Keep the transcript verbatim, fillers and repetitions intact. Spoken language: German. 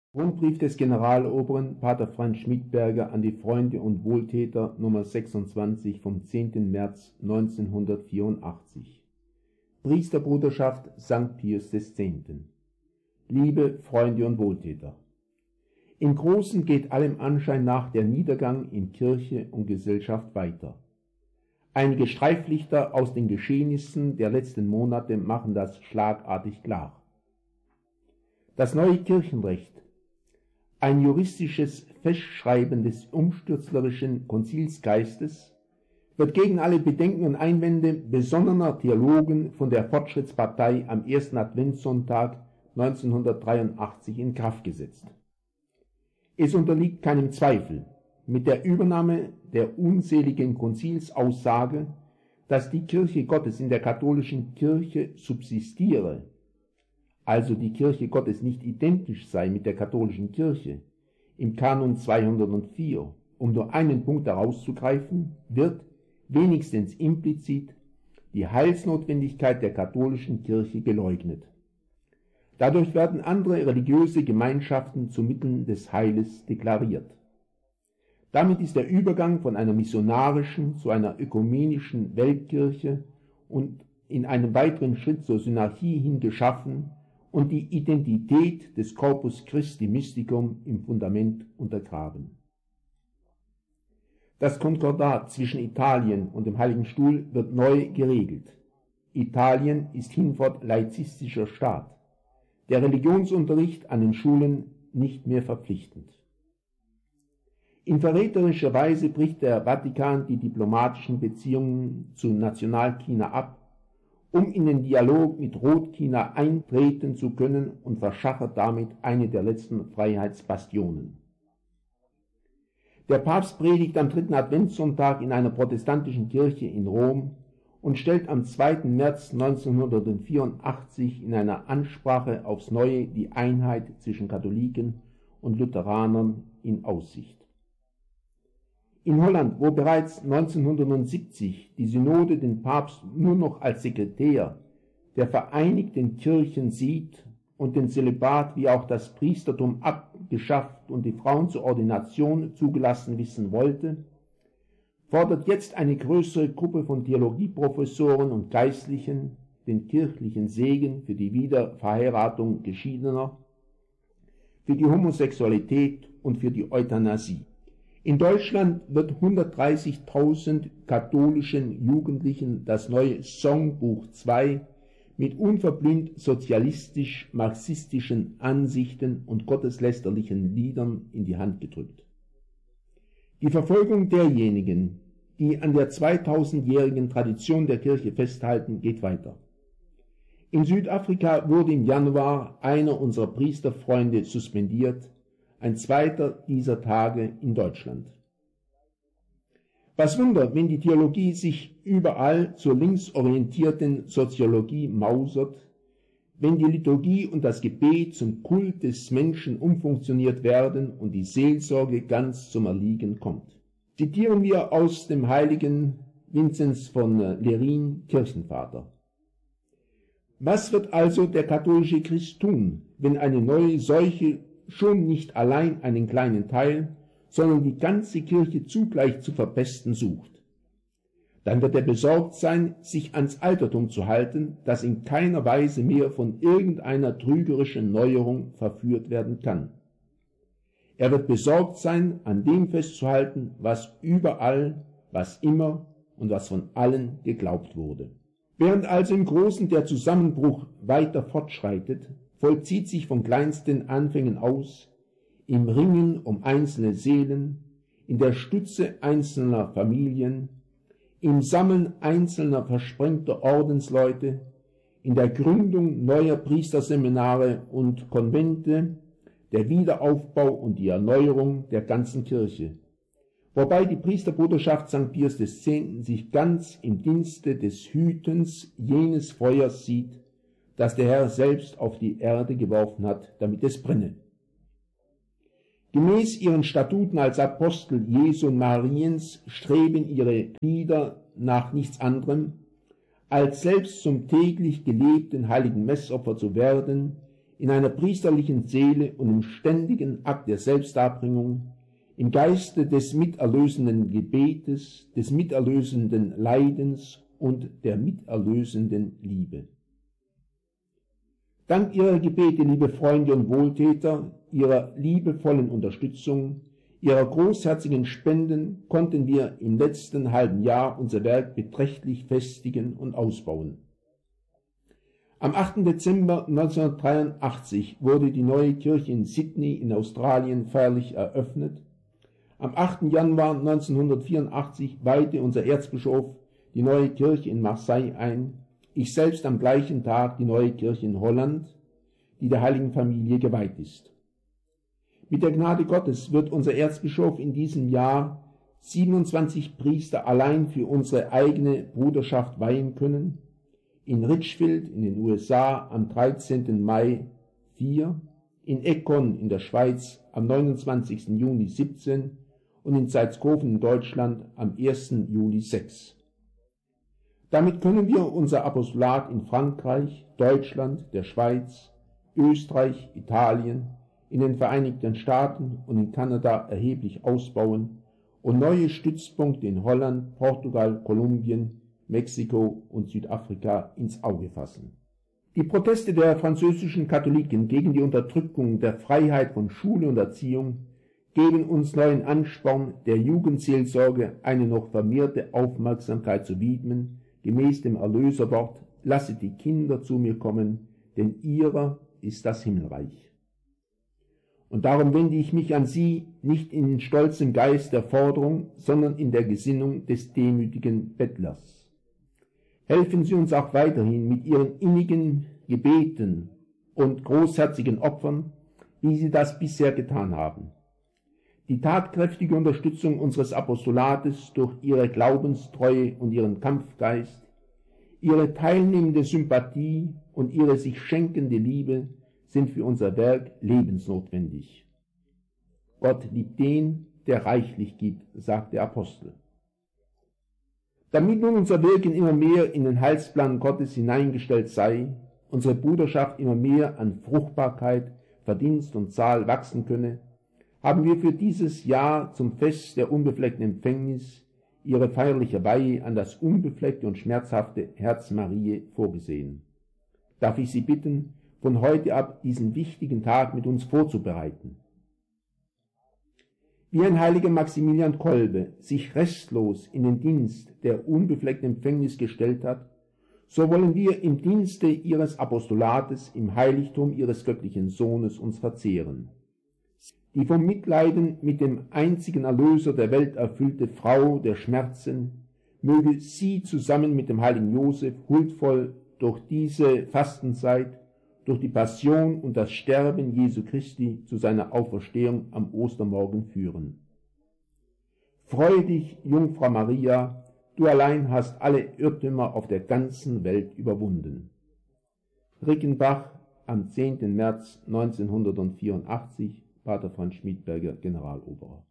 Rundbrief des Generaloberen Pater Franz Schmidberger an die Freunde und Wohltäter Nummer sechsundzwanzig vom zehnten März neunzehnhundertvierundachtzig. Priesterbruderschaft Sankt Pius X. Liebe Freunde und Wohltäter, im Großen geht allem Anschein nach der Niedergang in Kirche und Gesellschaft weiter. Einige Streiflichter aus den Geschehnissen der letzten Monate machen das schlagartig klar. Das neue Kirchenrecht, ein juristisches Festschreiben des umstürzlerischen Konzilsgeistes, wird gegen alle Bedenken und Einwände besonnener Theologen von der Fortschrittspartei am ersten Adventssonntag neunzehnhundertdreiundachtzig in Kraft gesetzt. Es unterliegt keinem Zweifel, mit der Übernahme der unseligen Konzilsaussage, dass die Kirche Gottes in der katholischen Kirche subsistiere, also die Kirche Gottes nicht identisch sei mit der katholischen Kirche, im Kanon zweihundertvier, um nur einen Punkt herauszugreifen, wird, wenigstens implizit, die Heilsnotwendigkeit der katholischen Kirche geleugnet. Dadurch werden andere religiöse Gemeinschaften zu Mitteln des Heiles deklariert. Damit ist der Übergang von einer missionarischen zu einer ökumenischen Weltkirche und in einem weiteren Schritt zur Synarchie hin geschaffen und die Identität des Corpus Christi Mysticum im Fundament untergraben. Das Konkordat zwischen Italien und dem Heiligen Stuhl wird neu geregelt. Italien ist hinfort laizistischer Staat, der Religionsunterricht an den Schulen nicht mehr verpflichtend. In verräterischer Weise bricht der Vatikan die diplomatischen Beziehungen zu Nationalchina ab, um in den Dialog mit Rotchina eintreten zu können, und verschachert damit eine der letzten Freiheitsbastionen. Der Papst predigt am dritten Adventssonntag in einer protestantischen Kirche in Rom und stellt am zweiten März neunzehnhundertvierundachtzig in einer Ansprache aufs Neue die Einheit zwischen Katholiken und Lutheranern in Aussicht. In Holland, wo bereits neunzehnhundertsiebzig die Synode den Papst nur noch als Sekretär der Vereinigten Kirchen sieht und den Zölibat wie auch das Priestertum abgeschafft und die Frauen zur Ordination zugelassen wissen wollte, fordert jetzt eine größere Gruppe von Theologieprofessoren und Geistlichen den kirchlichen Segen für die Wiederverheiratung Geschiedener, für die Homosexualität und für die Euthanasie. In Deutschland wird hundertdreißigtausend katholischen Jugendlichen das neue Songbuch zwei mit unverblümt sozialistisch-marxistischen Ansichten und gotteslästerlichen Liedern in die Hand gedrückt. Die Verfolgung derjenigen, die an der zweitausendjährigen Tradition der Kirche festhalten, geht weiter. In Südafrika wurde im Januar einer unserer Priesterfreunde suspendiert, ein zweiter dieser Tage in Deutschland. Was Wunder, wenn die Theologie sich überall zur linksorientierten Soziologie mausert, wenn die Liturgie und das Gebet zum Kult des Menschen umfunktioniert werden und die Seelsorge ganz zum Erliegen kommt. Zitieren wir aus dem heiligen Vinzenz von Lerin, Kirchenvater. Was wird also der katholische Christ tun, wenn eine neue Seuche schon nicht allein einen kleinen Teil, sondern die ganze Kirche zugleich zu verpesten sucht? Dann wird er besorgt sein, sich ans Altertum zu halten, das in keiner Weise mehr von irgendeiner trügerischen Neuerung verführt werden kann. Er wird besorgt sein, an dem festzuhalten, was überall, was immer und was von allen geglaubt wurde. Während also im Großen der Zusammenbruch weiter fortschreitet, vollzieht sich von kleinsten Anfängen aus, im Ringen um einzelne Seelen, in der Stütze einzelner Familien, im Sammeln einzelner versprengter Ordensleute, in der Gründung neuer Priesterseminare und Konvente, der Wiederaufbau und die Erneuerung der ganzen Kirche, wobei die Priesterbruderschaft Sankt Pius X. sich ganz im Dienste des Hütens jenes Feuers sieht, das der Herr selbst auf die Erde geworfen hat, damit es brenne. Gemäß ihren Statuten als Apostel Jesu und Mariens streben ihre Glieder nach nichts anderem, als selbst zum täglich gelebten heiligen Messopfer zu werden, in einer priesterlichen Seele und im ständigen Akt der Selbstdarbringung, im Geiste des miterlösenden Gebetes, des miterlösenden Leidens und der miterlösenden Liebe. Dank Ihrer Gebete, liebe Freunde und Wohltäter, Ihrer liebevollen Unterstützung, Ihrer großherzigen Spenden konnten wir im letzten halben Jahr unser Werk beträchtlich festigen und ausbauen. Am achten Dezember neunzehnhundertdreiundachtzig wurde die neue Kirche in Sydney in Australien feierlich eröffnet. Am achten Januar neunzehnhundertvierundachtzig weihte unser Erzbischof die neue Kirche in Marseille ein, ich selbst am gleichen Tag die neue Kirche in Holland, die der Heiligen Familie geweiht ist. Mit der Gnade Gottes wird unser Erzbischof in diesem Jahr siebenundzwanzig Priester allein für unsere eigene Bruderschaft weihen können, in Richfield in den U S A am dreizehnten Mai vier, in Eckern in der Schweiz am neunundzwanzigsten Juni siebzehn und in Zeitskofen in Deutschland am ersten Juli sechs. Damit können wir unser Apostolat in Frankreich, Deutschland, der Schweiz, Österreich, Italien, in den Vereinigten Staaten und in Kanada erheblich ausbauen und neue Stützpunkte in Holland, Portugal, Kolumbien, Mexiko und Südafrika ins Auge fassen. Die Proteste der französischen Katholiken gegen die Unterdrückung der Freiheit von Schule und Erziehung geben uns neuen Ansporn, der Jugendseelsorge eine noch vermehrte Aufmerksamkeit zu widmen, gemäß dem Erlöserwort, lasset die Kinder zu mir kommen, denn ihrer ist das Himmelreich. Und darum wende ich mich an Sie nicht in stolzem Geist der Forderung, sondern in der Gesinnung des demütigen Bettlers. Helfen Sie uns auch weiterhin mit Ihren innigen Gebeten und großherzigen Opfern, wie Sie das bisher getan haben. Die tatkräftige Unterstützung unseres Apostolates durch Ihre Glaubenstreue und Ihren Kampfgeist, Ihre teilnehmende Sympathie und Ihre sich schenkende Liebe sind für unser Werk lebensnotwendig. Gott liebt den, der reichlich gibt, sagt der Apostel. Damit nun unser Wirken immer mehr in den Heilsplan Gottes hineingestellt sei, unsere Bruderschaft immer mehr an Fruchtbarkeit, Verdienst und Zahl wachsen könne, haben wir für dieses Jahr zum Fest der unbefleckten Empfängnis ihre feierliche Weihe an das unbefleckte und schmerzhafte Herz Mariä vorgesehen. Darf ich Sie bitten, von heute ab diesen wichtigen Tag mit uns vorzubereiten. Wie ein heiliger Maximilian Kolbe sich restlos in den Dienst der unbefleckten Empfängnis gestellt hat, so wollen wir im Dienste ihres Apostolates im Heiligtum ihres göttlichen Sohnes uns verzehren. Die vom Mitleiden mit dem einzigen Erlöser der Welt erfüllte Frau der Schmerzen, möge sie zusammen mit dem heiligen Josef huldvoll durch diese Fastenzeit, durch die Passion und das Sterben Jesu Christi zu seiner Auferstehung am Ostermorgen führen. Freu dich, Jungfrau Maria, du allein hast alle Irrtümer auf der ganzen Welt überwunden. Rickenbach am zehnten März neunzehnhundertvierundachtzig, Pater Franz Schmidberger, Generaloberst.